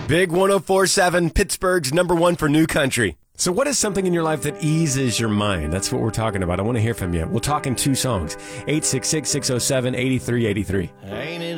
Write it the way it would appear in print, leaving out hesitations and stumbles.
Big 104.7, Pittsburgh's number one for new country. So what is something in your life that eases your mind? That's what we're talking about. I want to hear from you. We'll talk in 2 songs. 866-607-8383. Ain't it